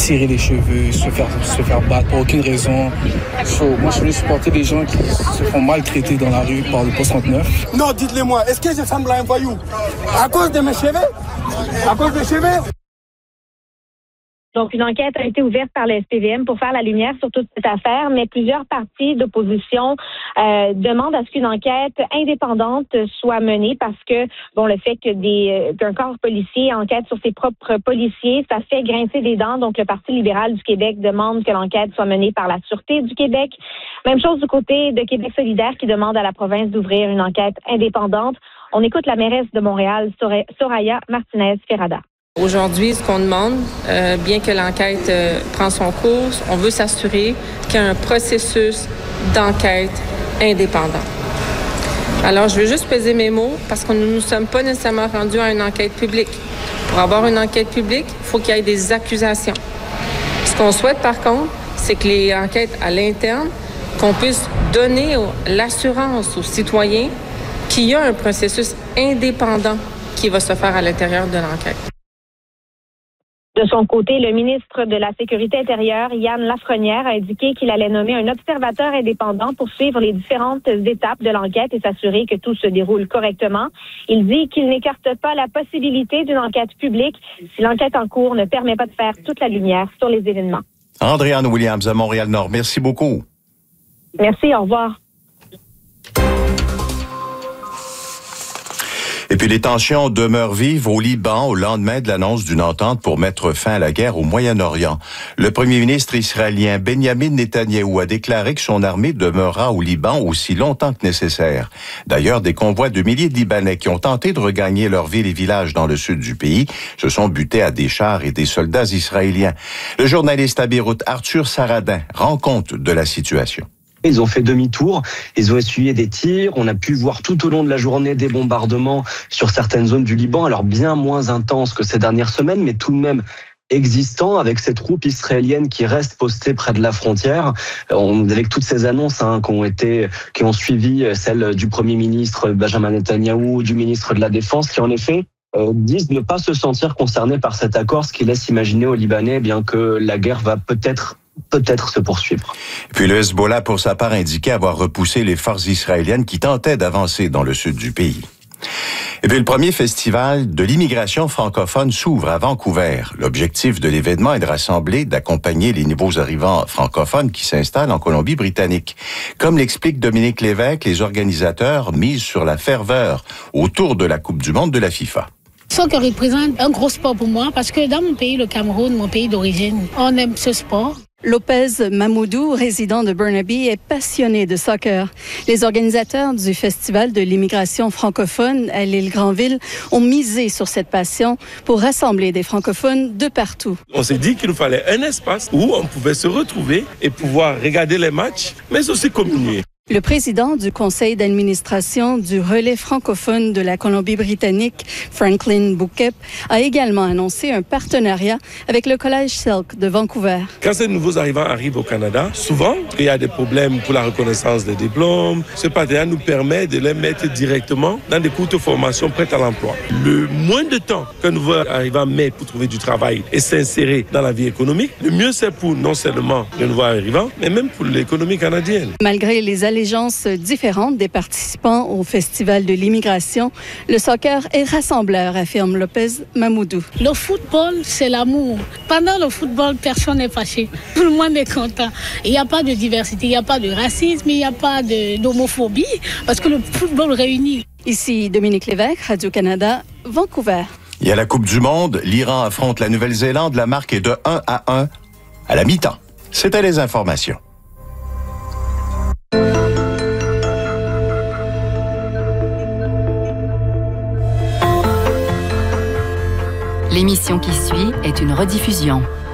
tirer les cheveux, se faire battre pour aucune raison. Moi, je voulais supporter les gens qui se font maltraiter dans la rue par le poste 39. Non, dites-le-moi, est-ce que je semble à un voyou? À cause de mes cheveux? À cause des cheveux? Donc, une enquête a été ouverte par le SPVM pour faire la lumière sur toute cette affaire, mais plusieurs partis d'opposition demandent à ce qu'une enquête indépendante soit menée parce que, le fait qu'un corps policier enquête sur ses propres policiers, ça fait grincer des dents. Donc, le Parti libéral du Québec demande que l'enquête soit menée par la Sûreté du Québec. Même chose du côté de Québec solidaire qui demande à la province d'ouvrir une enquête indépendante. On écoute la mairesse de Montréal, Soraya Martinez-Ferrada. Aujourd'hui, ce qu'on demande, bien que l'enquête prend son cours, on veut s'assurer qu'il y a un processus d'enquête indépendant. Alors, je veux juste peser mes mots parce que nous ne nous sommes pas nécessairement rendus à une enquête publique. Pour avoir une enquête publique, il faut qu'il y ait des accusations. Ce qu'on souhaite, par contre, c'est que les enquêtes à l'interne, qu'on puisse donner l'assurance aux citoyens qu'il y a un processus indépendant qui va se faire à l'intérieur de l'enquête. De son côté, le ministre de la Sécurité intérieure, Yann Lafrenière, a indiqué qu'il allait nommer un observateur indépendant pour suivre les différentes étapes de l'enquête et s'assurer que tout se déroule correctement. Il dit qu'il n'écarte pas la possibilité d'une enquête publique si l'enquête en cours ne permet pas de faire toute la lumière sur les événements. Andréanne Williams à Montréal-Nord, merci beaucoup. Merci, au revoir. Et puis les tensions demeurent vives au Liban au lendemain de l'annonce d'une entente pour mettre fin à la guerre au Moyen-Orient. Le premier ministre israélien Benjamin Netanyahou a déclaré que son armée demeurera au Liban aussi longtemps que nécessaire. D'ailleurs, des convois de milliers de Libanais qui ont tenté de regagner leurs villes et villages dans le sud du pays se sont butés à des chars et des soldats israéliens. Le journaliste à Beyrouth, Arthur Saradin, rend compte de la situation. Ils ont fait demi-tour, ils ont essuyé des tirs, on a pu voir tout au long de la journée des bombardements sur certaines zones du Liban, alors bien moins intenses que ces dernières semaines, mais tout de même existants, avec ces troupes israéliennes qui restent postées près de la frontière, avec toutes ces annonces qui ont suivi celles du Premier ministre Benjamin Netanyahou, du ministre de la Défense, qui en effet disent ne pas se sentir concernés par cet accord, ce qui laisse imaginer aux Libanais bien que la guerre va peut-être se poursuivre. Puis le Hezbollah, pour sa part, indiquait avoir repoussé les forces israéliennes qui tentaient d'avancer dans le sud du pays. Et puis le premier festival de l'immigration francophone s'ouvre à Vancouver. L'objectif de l'événement est de rassembler, d'accompagner les nouveaux arrivants francophones qui s'installent en Colombie-Britannique. Comme l'explique Dominique Lévesque, les organisateurs misent sur la ferveur autour de la Coupe du monde de la FIFA. Soccer représente un gros sport pour moi parce que dans mon pays, le Cameroun, mon pays d'origine, on aime ce sport. Lopez Mamoudou, résident de Burnaby, est passionné de soccer. Les organisateurs du Festival de l'immigration francophone à l'île Granville ont misé sur cette passion pour rassembler des francophones de partout. On s'est dit qu'il nous fallait un espace où on pouvait se retrouver et pouvoir regarder les matchs, mais aussi communier. Le président du conseil d'administration du relais francophone de la Colombie-Britannique, Franklin Bouquet, a également annoncé un partenariat avec le Collège Selk de Vancouver. Quand ces nouveaux arrivants arrivent au Canada, souvent, il y a des problèmes pour la reconnaissance des diplômes. Ce partenariat nous permet de les mettre directement dans des courtes formations prêtes à l'emploi. Le moins de temps qu'un nouveau arrivant met pour trouver du travail et s'insérer dans la vie économique, le mieux c'est pour non seulement le nouveau arrivant, mais même pour l'économie canadienne. Malgré les allégeances différentes des participants au Festival de l'immigration, le soccer est rassembleur, affirme Lopez Mamoudou. Le football, c'est l'amour. Pendant le football, personne n'est fâché. Tout le monde est content. Il n'y a pas de diversité, il n'y a pas de racisme, il n'y a pas d'homophobie, parce que le football réunit. Ici Dominique Lévesque, Radio-Canada, Vancouver. Il y a la Coupe du monde, l'Iran affronte la Nouvelle-Zélande, la marque est de 1-1 à la mi-temps. C'était les informations. L'émission qui suit est une rediffusion.